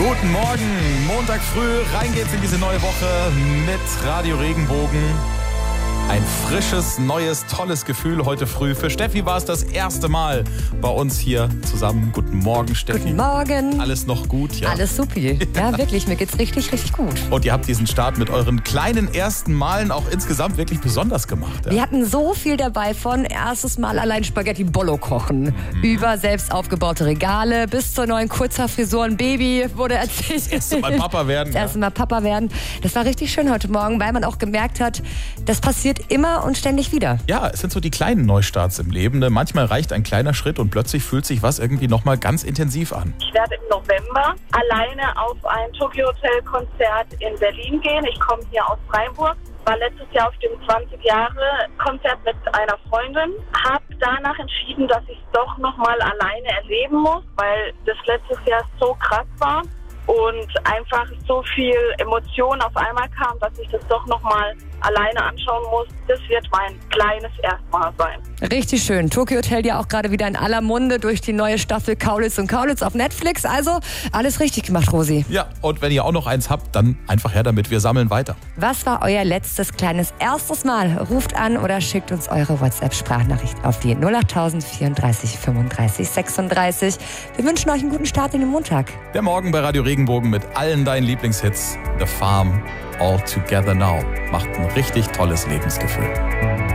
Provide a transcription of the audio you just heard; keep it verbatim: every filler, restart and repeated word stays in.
Guten Morgen, Montag früh, rein geht's in diese neue Woche mit Radio Regenbogen. Ein frisches, neues, tolles Gefühl heute früh. Für Steffi war es das erste Mal bei uns hier zusammen. Guten Morgen, Steffi. Guten Morgen. Alles noch gut? Ja. Alles supi. Ja, wirklich, mir geht's richtig, richtig gut. Und ihr habt diesen Start mit euren kleinen ersten Malen auch insgesamt wirklich besonders gemacht. Ja? Wir hatten so viel dabei, von erstes Mal allein Spaghetti Bollo kochen, mhm. über selbst aufgebaute Regale bis zur neuen Kurzhaarfrisur. Ein Baby wurde erzählt. Das erste Mal Papa werden. Das erste Mal Papa werden. Das war richtig schön heute Morgen, weil man auch gemerkt hat, das passiert immer und ständig wieder. Ja, es sind so die kleinen Neustarts im Leben. Ne? Manchmal reicht ein kleiner Schritt und plötzlich fühlt sich was irgendwie nochmal ganz intensiv an. Ich werde im November alleine auf ein Tokyo Hotel Konzert in Berlin gehen. Ich komme hier aus Freiburg. War letztes Jahr auf dem zwanzig Jahre Konzert mit einer Freundin. Habe danach entschieden, dass ich es doch nochmal alleine erleben muss, weil das letztes Jahr so krass war. Und einfach so viel Emotion auf einmal kam, dass ich das doch nochmal alleine anschauen muss. Das wird mein kleines Erstmal sein. Richtig schön. Tokyo Hotel ja auch gerade wieder in aller Munde durch die neue Staffel Kaulitz und Kaulitz auf Netflix. Also alles richtig gemacht, Rosi. Ja, und wenn ihr auch noch eins habt, dann einfach her damit. Wir sammeln weiter. Was war euer letztes kleines erstes Mal? Ruft an oder schickt uns eure WhatsApp-Sprachnachricht auf die null acht vierunddreißig fünfunddreißig sechsunddreißig. Wir wünschen euch einen guten Start in den Montag. Der Morgen bei Radio Regenbogen mit allen deinen Lieblingshits. The Farm, All Together Now. Macht ein richtig tolles Lebensgefühl.